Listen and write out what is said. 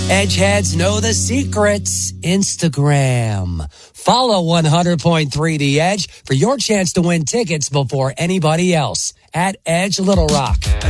Edgeheads know the secrets. Instagram. Follow 100.3 The Edge for your chance to win tickets before anybody else at Edge Little Rock.